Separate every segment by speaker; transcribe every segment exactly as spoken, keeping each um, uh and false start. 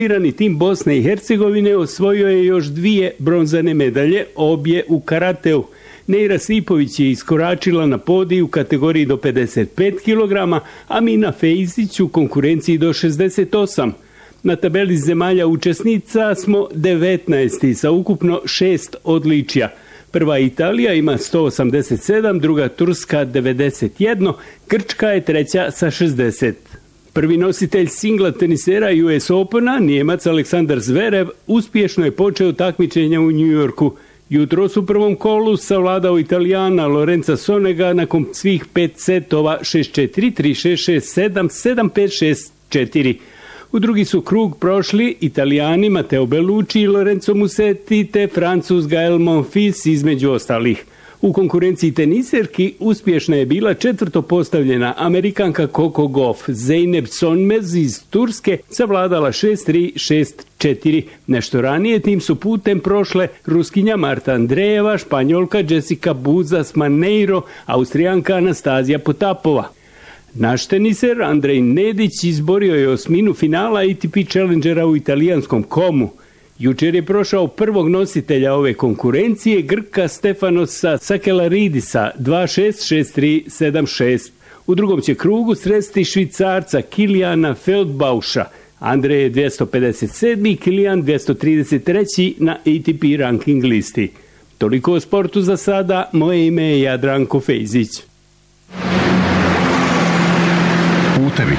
Speaker 1: Tim Bosne i Hercegovine osvojio je još dvije bronzane medalje, obje u karateu. Neira Sipović je iskoračila na podij u kategoriji do pedeset pet kilograma, a Mina Fejzić u konkurenciji do šezdeset osam. Na tabeli zemalja učesnica smo devetnaesti sa ukupno šest odličja. Prva Italija ima sto osamdeset sedam, druga Turska devedeset jedan, Grčka je treća sa šezdeset. Prvi nositelj singla tenisera U S Opena, Nijemac Aleksandar Zverev, uspješno je počeo takmičenja u New Yorku. Jutros u prvom kolu savladao Italijana Lorenza Sonega nakon svih pet setova šest četiri, tri šest, šest sedam, sedam pet, šest četiri. U drugi su krug prošli Italijani Matteo Bellucci i Lorenzo Musetti te Francuz Gael Monfils između ostalih. U konkurenciji teniserki uspješna je bila četvrto postavljena Amerikanka Coco Gauff. Zeynep Sonmez iz Turske savladala šest tri, šest četiri. Nešto ranije tim su putem prošle Ruskinja Marta Andrejeva, Španjolka Jessica Buzas Maneiro, Austrijanka Anastazija Potapova. Naš teniser Andrej Nedić izborio je osminu finala A T P Challengera u italijanskom Komu. Jučer je prošao prvog nositelja ove konkurencije, Grka Stefanosa Sakelaridisa dva šest, šest tri, sedam šest. U drugom će krugu sresti Švicarca Kilijana Feldbauša. Andrej je dvjesto pedeset sedmi, Kilijan dvjesto trideset treći na A T P ranking listi. Toliko o sportu za sada, moje ime je Jadranko Fejzić.
Speaker 2: Putevi.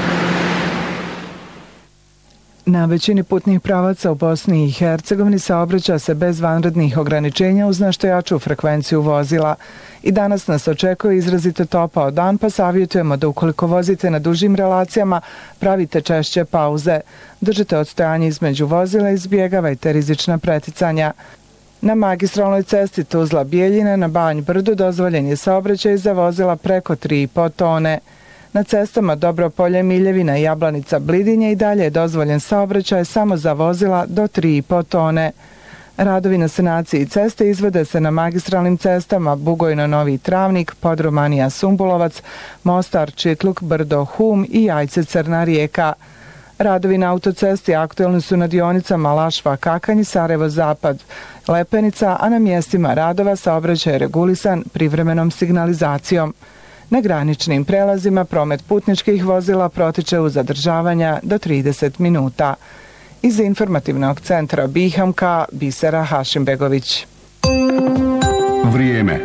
Speaker 2: Na većini putnih pravaca u Bosni i Hercegovini saobraća se bez vanrednih ograničenja uz nešto jaču frekvenciju vozila. I danas nas očekuje izrazito topao dan, pa savjetujemo da ukoliko vozite na dužim relacijama, pravite češće pauze. Držite odstojanje između vozila i izbjegavajte rizična preticanja. Na magistralnoj cesti Tuzla-Bijeljina na Banj Brdu dozvoljen je saobraćaj za vozila preko tri i po tone. Na cestama Dobropolje, Miljevina i Jablanica Blidinje i dalje je dozvoljen saobraćaj samo za vozila do tri i po tone. Radovi na sanaciji ceste izvode se na magistralnim cestama Bugojno Novi Travnik, Podromanija Sumbulovac, Mostar Čitluk, Brdo Hum i Jajce Crna Rijeka. Radovi na autocesti aktuelni su na dionicama Lašva Kakanj i Sarajevo Zapad, Lepenica, a na mjestima radova saobraćaj je regulisan privremenom signalizacijom. Na graničnim prelazima promet putničkih vozila protiče uz zadržavanja do trideset minuta. Iz informativnog centra Bihamka, Bisera Hašimbegović.
Speaker 3: Vrijeme.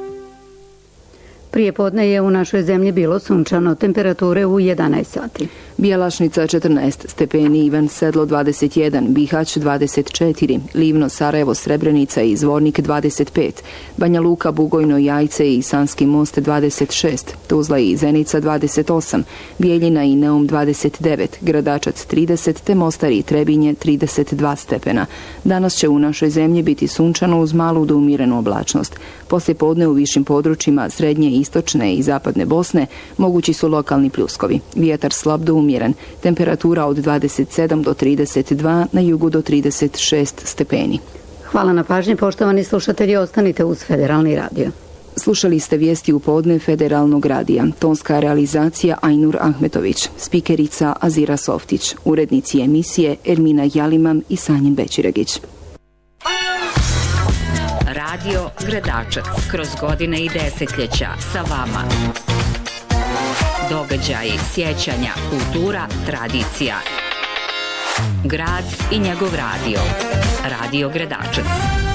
Speaker 3: Prije podne je u našoj zemlji bilo sunčano, temperature u jedanaest sati.
Speaker 4: Bjelašnica četrnaest stepeni, Ivan Sedlo dvadeset jedan, Bihać dvadeset četiri, Livno, Sarajevo, Srebrenica i Zvornik dvadeset pet, Banja Luka, Bugojno, Jajce i Sanski Most dvadeset šest, Tuzla i Zenica dvadeset osam, Bijeljina i Neum dvadeset devet, Gradačac trideset te Mostar i Trebinje trideset dva stepena. Danas će u našoj zemlji biti sunčano uz malu do umjerenu oblačnost. Poslije podne u višim područjima srednje, istočne i zapadne Bosne mogući su lokalni pljuskovi. Vjetar slab do umjeren. Temperatura od dvadeset sedam do trideset dva, na jugu do trideset šest stepeni.
Speaker 3: Hvala na pažnji, poštovani slušatelji, ostanite uz Federalni radio.
Speaker 4: Slušali ste vijesti u podne Federalnog radija. Tonska realizacija Ajnur Ahmetović, spikerica Azira Softić, urednici emisije Ermina Jalimam i Sanjin Bećiregić.
Speaker 5: Radio Gradačac, kroz godine i desetljeća sa vama. Događaji, sjećanja, kultura, tradicija. Grad i njegov radio. Radio Gradačac.